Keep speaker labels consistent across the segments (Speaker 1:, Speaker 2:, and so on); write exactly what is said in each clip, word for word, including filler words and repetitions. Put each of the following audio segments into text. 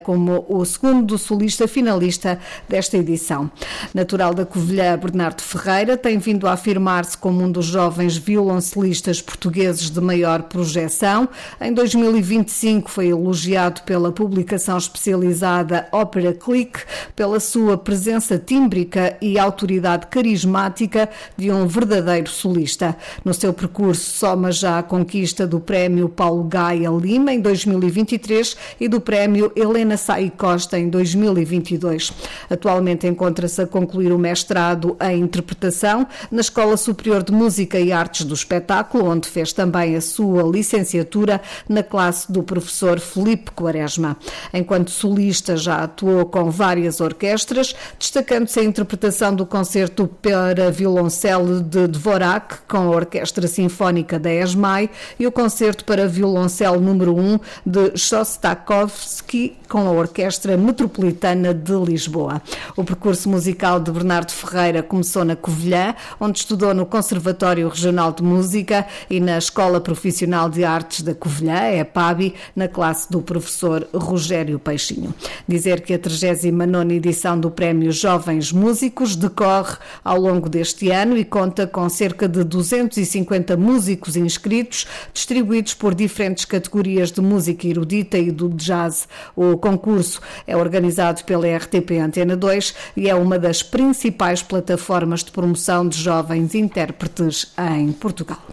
Speaker 1: como o segundo solista finalista desta edição. Natural da Covilhã, Bernardo Ferreira tem vindo a afirmar-se como um dos jovens violoncelistas portugueses de maior projeção. Em dois mil e vinte e cinco foi elogiado pela publicação especializada Opera Click pela sua presença tímbrica e autoridade carismática de um verdadeiro solista. No seu percurso soma já a conquista do Prémio Paulo Gaia Lima em dois mil e vinte e três e do Prémio Helena Saí Costa em dois mil e vinte e dois. Atualmente encontra-se a concluir o mestrado em interpretação na Escola Superior de Música e Artes do Espetáculo, onde fez também a sua licenciatura na classe do professor Filipe Quaresma. Enquanto solista já atuou com várias orquestras, destacando-se a interpretação do concerto para violoncelo de Dvorak com a Orquestra Sinfónica da ESMAI e o concerto para violoncelo número um de Shostakovich com a Orquestra Metropolitana de Lisboa. O percurso musical de Bernardo Ferreira começou na Covilhã, onde estudou no Conservatório Regional de Música e na Escola Profissional de Artes da Covilhã, EPABI, na classe do professor Rogério Peixinho. Dizer que a trigésima nona edição do Prémio Jovens Músicos decorre ao longo deste ano e conta com cerca de duzentos e cinquenta músicos inscritos, distribuídos por diferentes categorias de música erudita e do jazz. O concurso é organizado pela R T P Antena dois e é uma das principais plataformas de promoção de jovens intérpretes em Portugal.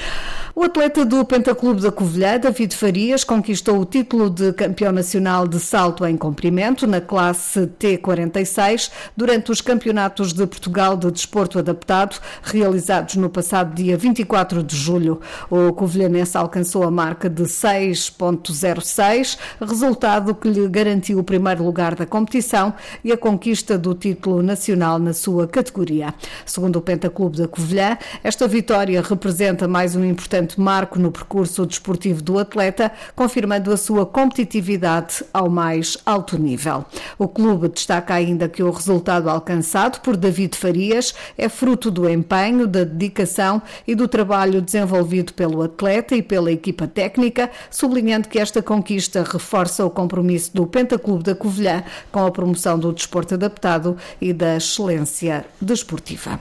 Speaker 1: O atleta do Pentaclube da Covilhã, David Farias, conquistou o título de campeão nacional de salto em comprimento na classe T quarenta e seis durante os campeonatos de Portugal de desporto adaptado, realizados no passado dia vinte e quatro de julho. O covilhanense alcançou a marca de seis ponto zero seis, resultado que lhe garantiu o primeiro lugar da competição e a conquista do título nacional na sua categoria. Segundo o Pentaclube da Covilhã, esta vitória representa mais um importante marco no percurso desportivo do atleta, confirmando a sua competitividade ao mais alto nível. O clube destaca ainda que o resultado alcançado por David Farias é fruto do empenho, da dedicação e do trabalho desenvolvido pelo atleta e pela equipa técnica, sublinhando que esta conquista reforça o compromisso do Pentaclube da Covilhã com a promoção do desporto adaptado e da excelência desportiva.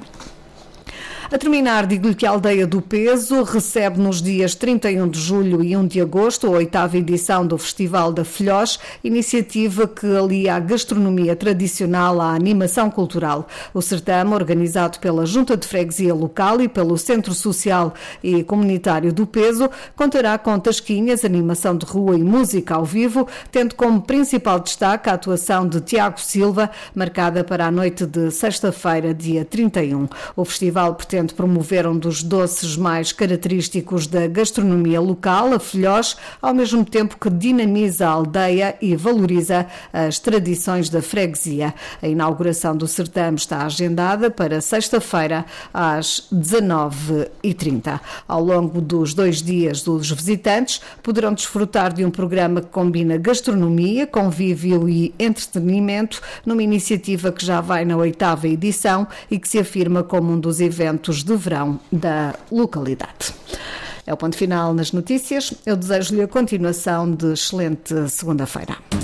Speaker 1: A terminar, digo-lhe que a Aldeia do Peso recebe nos dias trinta e um de julho e um de agosto a oitava edição do Festival da Filhós, iniciativa que alia a gastronomia tradicional à animação cultural. O certame, organizado pela Junta de Freguesia Local e pelo Centro Social e Comunitário do Peso, contará com tasquinhas, animação de rua e música ao vivo, tendo como principal destaque a atuação de Tiago Silva, marcada para a noite de sexta-feira, dia trinta e um. O festival pretende promover um dos doces mais característicos da gastronomia local, a filhós, ao mesmo tempo que dinamiza a aldeia e valoriza as tradições da freguesia. A inauguração do certame está agendada para sexta-feira às dezanove e trinta. Ao longo dos dois dias, os visitantes poderão desfrutar de um programa que combina gastronomia, convívio e entretenimento, numa iniciativa que já vai na oitava edição e que se afirma como um dos eventos de verão da localidade. É o ponto final nas notícias. Eu desejo-lhe a continuação de excelente segunda-feira.